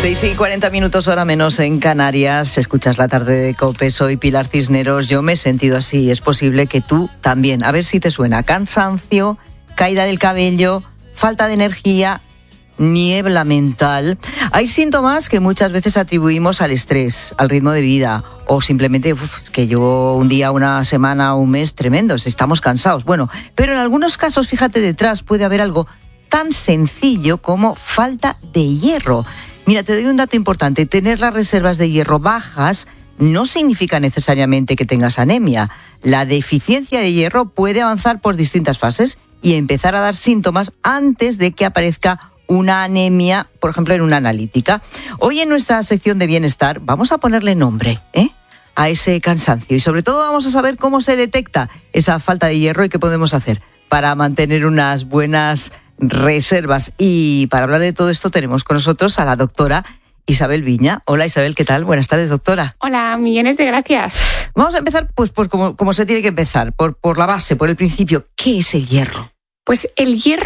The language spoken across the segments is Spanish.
6:40 hora menos en Canarias. Escuchas la tarde de COPE. Soy Pilar Cisneros. Yo me he sentido así. Es posible que tú también. A ver si te suena. Cansancio, caída del cabello, falta de energía, niebla mental. Hay síntomas que muchas veces atribuimos al estrés, al ritmo de vida o simplemente es que llevo un día, una semana, un mes tremendos. Estamos cansados. Bueno, pero en algunos casos, fíjate, detrás puede haber algo tan sencillo como falta de hierro. Mira, te doy un dato importante. Tener las reservas de hierro bajas no significa necesariamente que tengas anemia. La deficiencia de hierro puede avanzar por distintas fases y empezar a dar síntomas antes de que aparezca una anemia, por ejemplo, en una analítica. Hoy en nuestra sección de bienestar vamos a ponerle nombre, a ese cansancio y sobre todo vamos a saber cómo se detecta esa falta de hierro y qué podemos hacer para mantener unas buenas reservas. Y para hablar de todo esto tenemos con nosotros a la doctora Isabel Viña. Hola Isabel, ¿qué tal? Buenas tardes, doctora. Hola, millones de gracias. Vamos a empezar pues como se tiene que empezar, por la base, por el principio. ¿Qué es el hierro? Pues el hierro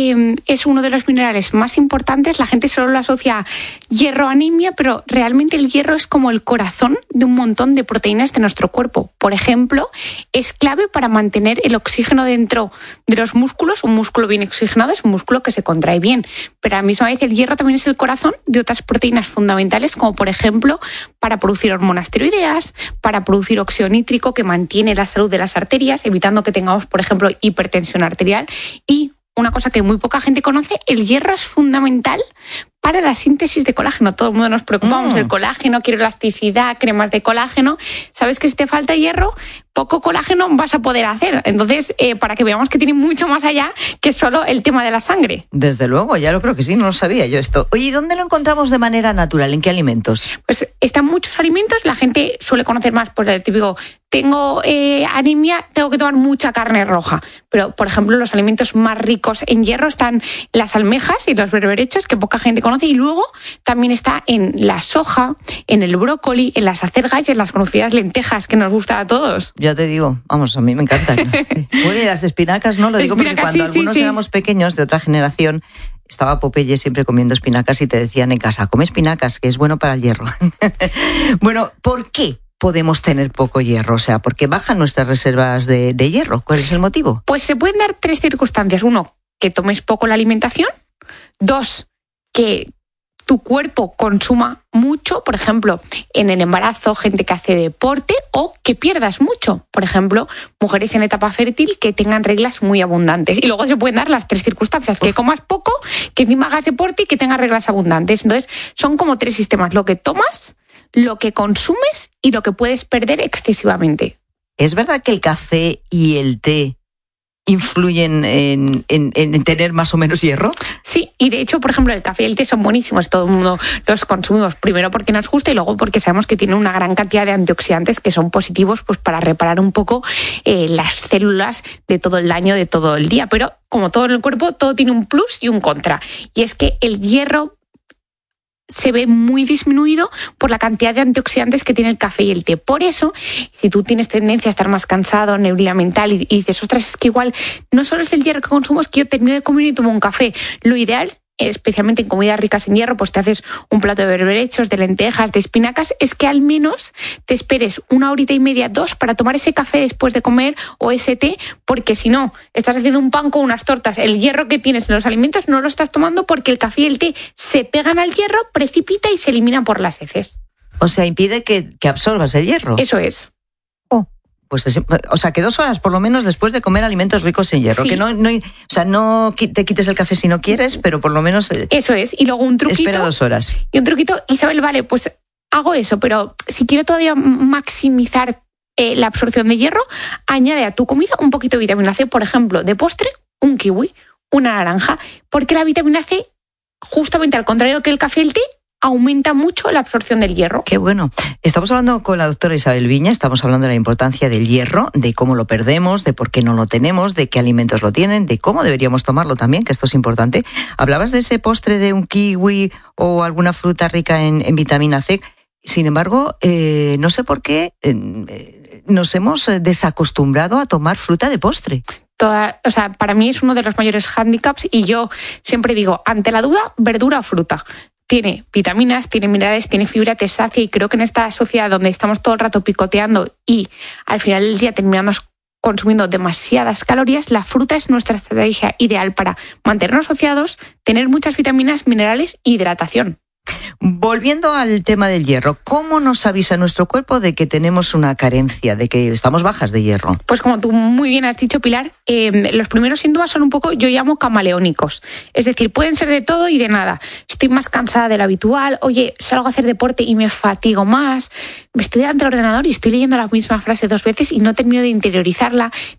es uno de los minerales más importantes. La gente solo lo asocia a hierro-anemia, pero realmente el hierro es como el corazón de un montón de proteínas de nuestro cuerpo. Por ejemplo, es clave para mantener el oxígeno dentro de los músculos. Un músculo bien oxigenado es un músculo que se contrae bien, pero a la misma vez el hierro también es el corazón de otras proteínas fundamentales, como por ejemplo para producir hormonas tiroideas, para producir óxido nítrico que mantiene la salud de las arterias, evitando que tengamos, por ejemplo, hipertensión arterial. Y una cosa que muy poca gente conoce, el hierro es fundamental para la síntesis de colágeno. Todo el mundo nos preocupamos del colágeno, quiero elasticidad, cremas de colágeno. ¿Sabes que si te falta hierro, poco colágeno vas a poder hacer? Entonces, para que veamos que tiene mucho más allá que solo el tema de la sangre. Desde luego, ya lo creo que sí, no lo sabía yo esto. Oye, ¿y dónde lo encontramos de manera natural? ¿En qué alimentos? Pues están muchos alimentos. La gente suele conocer más por el típico, tengo anemia, tengo que tomar mucha carne roja. Pero, por ejemplo, los alimentos más ricos en hierro están las almejas y los berberechos, que poca gente conoce. Y luego también está en la soja, en el brócoli, en las acelgas y en las conocidas lentejas, que nos gusta a todos. Ya te digo, vamos, a mí me encantan. Bueno, y las espinacas, ¿no? Lo digo porque cuando algunos éramos pequeños, de otra generación, estaba Popeye siempre comiendo espinacas y te decían en casa, come espinacas, que es bueno para el hierro. Bueno, ¿por qué podemos tener poco hierro? O sea, ¿por qué bajan nuestras reservas de hierro? ¿Cuál es el motivo? Pues se pueden dar 3 circunstancias. 1, que tomes poco la alimentación. 2, que tu cuerpo consuma mucho, por ejemplo, en el embarazo, gente que hace deporte, o que pierdas mucho, por ejemplo, mujeres en etapa fértil que tengan reglas muy abundantes. Y luego se pueden dar las 3 circunstancias, que comas poco, que encima hagas deporte y que tengas reglas abundantes. Entonces, son como 3 sistemas: lo que tomas, lo que consumes y lo que puedes perder excesivamente. ¿Es verdad que el café y el té influyen en tener más o menos hierro? Sí, y de hecho, por ejemplo, el café y el té son buenísimos. Todo el mundo los consumimos primero porque nos gusta y luego porque sabemos que tienen una gran cantidad de antioxidantes que son positivos pues para reparar un poco las células de todo el daño de todo el día. Pero como todo en el cuerpo, todo tiene un plus y un contra. Y es que el hierro se ve muy disminuido por la cantidad de antioxidantes que tiene el café y el té. Por eso, si tú tienes tendencia a estar más cansado, neblina mental, y dices, ostras, es que igual no solo es el hierro que consumo, es que yo termino de comer y tomo un café. Lo ideal, especialmente en comidas ricas en hierro, pues te haces un plato de berberechos, de lentejas, de espinacas, es que al menos te esperes 1 horita y media, 2, para tomar ese café después de comer o ese té, porque si no, estás haciendo un pan con unas tortas, el hierro que tienes en los alimentos no lo estás tomando porque el café y el té se pegan al hierro, precipita y se elimina por las heces. O sea, impide que absorbas el hierro. Eso es. Pues, o sea, que 2 horas por lo menos después de comer alimentos ricos en hierro. Sí. Que no te quites el café si no quieres, pero por lo menos eso es. Y luego un truquito. Espera 2 horas. Y un truquito, Isabel, vale, pues hago eso, pero si quiero todavía maximizar la absorción de hierro, añade a tu comida un poquito de vitamina C, por ejemplo, de postre, un kiwi, una naranja, porque la vitamina C, justamente al contrario que el café y el té, aumenta mucho la absorción del hierro. Qué bueno. Estamos hablando con la doctora Isabel Viña, estamos hablando de la importancia del hierro, de cómo lo perdemos, de por qué no lo tenemos, de qué alimentos lo tienen, de cómo deberíamos tomarlo también, que esto es importante. Hablabas de ese postre de un kiwi o alguna fruta rica en vitamina C. Sin embargo, no sé por qué nos hemos desacostumbrado a tomar fruta de postre. Para mí es uno de los mayores hándicaps y yo siempre digo, ante la duda, verdura o fruta. tiene vitaminas, tiene minerales, tiene fibra, te sacia, y creo que en esta sociedad donde estamos todo el rato picoteando y al final del día terminamos consumiendo demasiadas calorías, la fruta es nuestra estrategia ideal para mantenernos saciados, tener muchas vitaminas, minerales e hidratación. Volviendo al tema del hierro, ¿cómo nos avisa nuestro cuerpo de que tenemos una carencia, de que estamos bajas de hierro? Pues como tú muy bien has dicho, Pilar, los primeros síntomas son un poco, yo llamo camaleónicos. Es decir, pueden ser de todo y de nada. Estoy más cansada de lo habitual, oye, salgo a hacer deporte y me fatigo más, me estoy delante del ordenador y estoy leyendo la misma frase 2 veces y no termino de interiorizarla.